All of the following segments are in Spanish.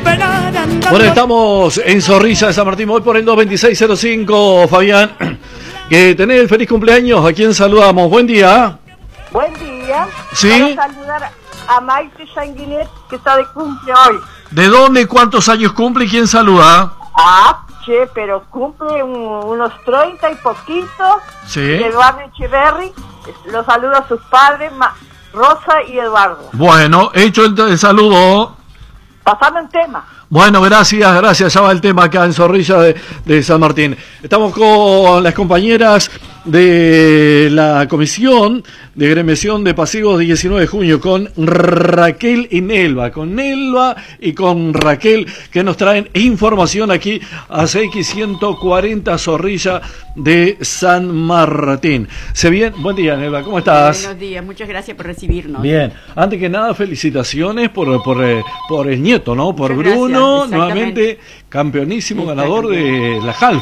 Bueno, estamos en Zorrilla de San Martín, voy por el 22605, Fabián. Que tenés feliz cumpleaños, ¿a quién saludamos? Buen día. Buen día. ¿Sí? Quiero saludar a Maite Sanguinet, que está de cumple hoy. ¿De dónde y cuántos años cumple y quién saluda? Che, pero cumple unos 30 y poquito. Sí. Eduardo Echeverry, lo saludo a sus padres, Rosa y Eduardo. Bueno, hecho el saludo. Pasando el tema. Bueno, gracias, ya va el tema acá en Zorrilla de San Martín. Estamos con las compañeras de la Comisión de Gremiación de Pasivos de 19 de junio, con Raquel y Nelva, y con Raquel, que nos traen información aquí a CX140 Zorrilla de San Martín. Buen día, Nelva, ¿cómo estás? Buenos días, muchas gracias por recibirnos. Bien, antes que nada, felicitaciones por el nieto, ¿no? Por muchas Bruno, gracias, nuevamente campeonísimo ganador de la Half.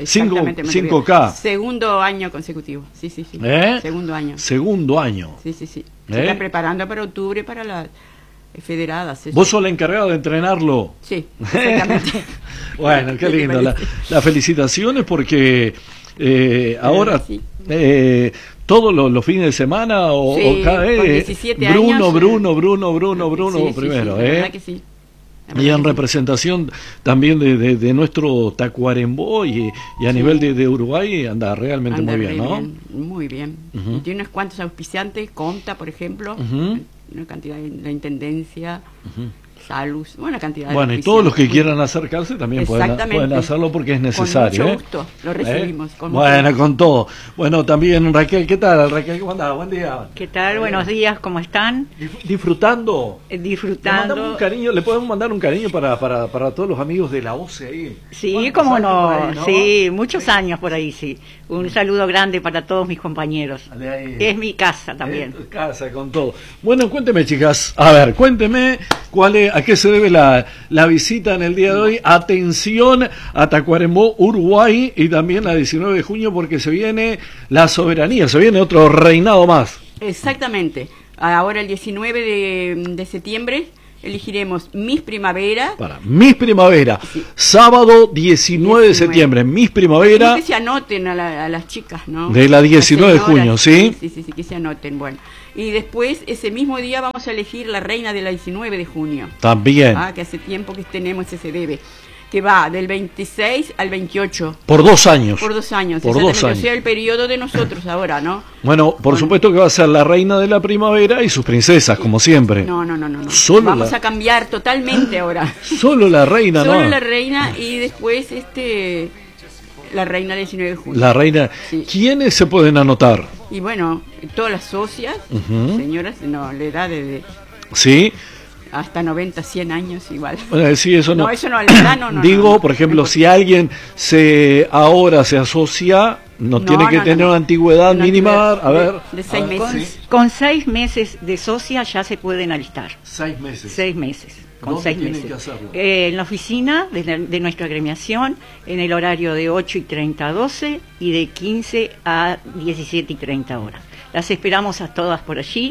5K. Segundo año consecutivo. Sí. Segundo año. Segundo año. Sí. Se está preparando para octubre para las federadas. ¿Vos sos la encargada de entrenarlo? Sí, exactamente. Bueno, qué lindo. Las felicitaciones porque ahora sí. todos los fines de semana o cada vez 17 años, Bruno sí, primero, la verdad que sí. Y en representación también de nuestro Tacuarembó y a nivel de Uruguay anda realmente muy bien, ¿no? Muy bien. Y tiene unos cuantos auspiciantes, Conta, por ejemplo, una cantidad de la Intendencia, Salus, una cantidad de Bueno, y todos los que quieran acercarse también pueden hacerlo porque es necesario. Con mucho gusto, lo recibimos. Con todo. Bueno, también Raquel, ¿qué tal? Raquel, ¿cómo andás? Buen día. ¿Qué tal? Buenos días, ¿cómo están? ¿Disfrutando? Disfrutando. ¿Le podemos mandar un cariño para todos los amigos de la OCE ahí? Sí, cómo no. Ahí, ¿no? Sí, muchos años por ahí, sí. Un saludo grande para todos mis compañeros. Es mi casa también. Casa, con todo. Bueno, cuénteme, chicas. A ver, cuénteme a qué se debe la visita en el día de hoy. Atención a Tacuarembó, Uruguay, y también la 19 de junio, porque se viene la soberanía, se viene otro reinado más. Exactamente. Ahora el 19 de septiembre elegiremos Miss Primavera. Miss Primavera, sí. Sábado 19 de septiembre, Miss Primavera. Que se anoten a las chicas, ¿no? De la 19 de junio, ¿sí? Sí, que se anoten, bueno. Y después, ese mismo día, vamos a elegir la reina de la 19 de junio. También. Que hace tiempo que tenemos ese debe. Que va del 26 al 28. Por 2 años. Por 2 años. Por 2 años. O sea, el periodo de nosotros ahora, ¿no? Bueno, por supuesto que va a ser la reina de la primavera y sus princesas, como siempre. No. Vamos a cambiar totalmente ahora. Solo la reina, ¿no? Solo la reina y después la reina del 19 de junio. La reina. Sí. ¿Quiénes se pueden anotar? Y bueno, todas las socias, señoras, la edad de... Sí. Hasta 90, 100 años igual. Sí, eso no. No, eso no, la edad no. Digo, por ejemplo, si alguien ahora se asocia, tiene que tener una antigüedad mínima, a ver. De 6 meses. Con 6 meses de socia ya se pueden alistar. 6 meses. 6 meses. Con 6 meses. Que hacerlo? En la oficina de nuestra agremiación, en el horario de 8:30 a 12 y de 15 a 17:30 horas. Las esperamos a todas por allí,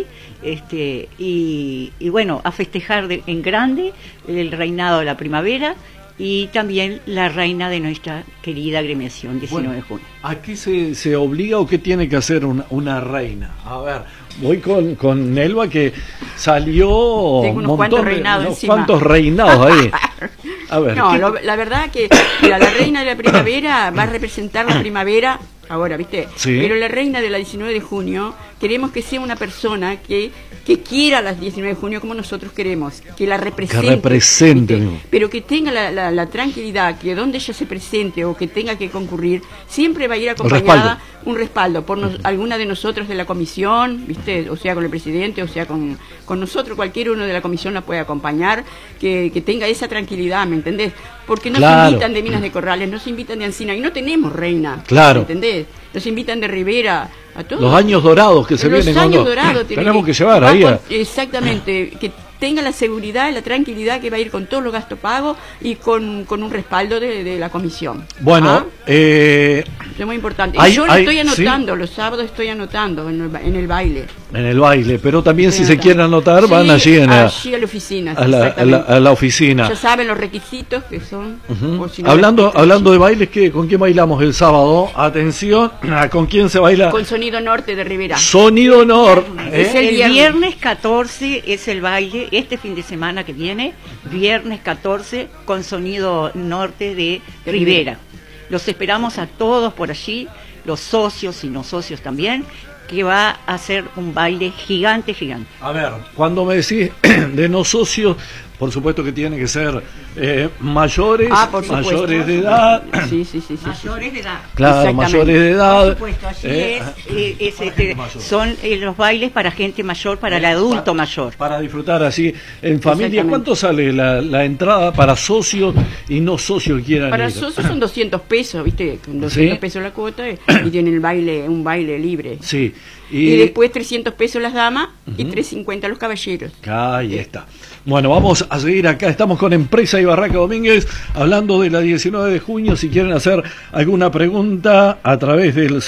y bueno, a festejar en grande el reinado de la primavera y también la reina de nuestra querida agremiación 19 de junio. ¿A qué se obliga o qué tiene que hacer una reina? A ver, voy con Nelva, que salió unos cuantos reinados ahí. A ver, la verdad que la reina de la primavera va a representar la primavera ahora, ¿viste? Sí. Pero la reina de la 19 de junio queremos que sea una persona que quiera las 19 de junio como nosotros queremos, que la represente, pero que tenga la tranquilidad que donde ella se presente o que tenga que concurrir, siempre va a ir acompañada un respaldo por alguna de nosotros de la comisión, ¿viste? O sea, con el presidente, o sea, con nosotros, cualquier uno de la comisión la puede acompañar, que tenga esa tranquilidad, ¿me entendés? Porque nos invitan de Minas de Corrales, nos invitan de Ancina, y no tenemos reina, claro. ¿me entendés? Nos invitan de Rivera, a todos. Los años dorados que se vienen. Los años dorados tenemos que llevar ahí. Exactamente, que tenga la seguridad y la tranquilidad que va a ir con todos los gastos pagos y con un respaldo de la comisión. Bueno, Es muy importante. Y yo lo estoy anotando, ¿sí? Los sábados estoy anotando en el baile. En el baile, pero también si se quieren anotar, sí, van allí a la oficina. A la oficina. Ya saben los requisitos que son. Si no, hablando de bailes, ¿con quién bailamos el sábado? Atención, ¿con quién se baila? Con Sonido Norte de Rivera. Sonido Norte. Es el viernes 14 es el baile, este fin de semana que viene, viernes 14 con Sonido Norte de Rivera. Los esperamos a todos por allí, los socios y no socios también, que va a ser un baile gigante, gigante. A ver, cuando me decís de no socios, por supuesto que tienen que ser mayores, mayores de edad. Sí. Mayores de edad. Claro, mayores de edad. Por supuesto, allí son los bailes para gente mayor, para el adulto mayor. Para disfrutar así en familia. ¿Cuánto sale la entrada para socios y no socios que quieran para ir? Para socios son 200 pesos, ¿viste? Con 200 pesos la cuota y tienen un baile libre. Sí. Y después 300 pesos las damas y 350 los caballeros. Ahí está. Bueno, vamos a seguir acá. Estamos con Empresa y Barraca Domínguez hablando de la 19 de junio. Si quieren hacer alguna pregunta a través del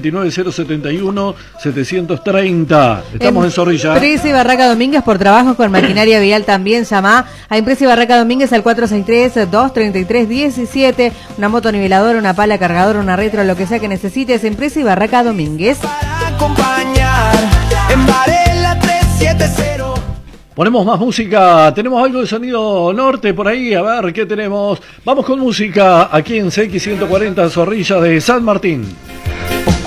099-071-730. Estamos en Zorrilla. Empresa y Barraca Domínguez por trabajos con maquinaria vial también. Llama a Empresa y Barraca Domínguez al 463-233-17. Una moto niveladora, una pala cargadora, una retro, lo que sea que necesites. Empresa y Barraca Domínguez. Acompañar en Varela 370. Ponemos más música, tenemos algo de Sonido Norte por ahí, a ver qué tenemos. Vamos con música aquí en CX140 Zorrilla de San Martín.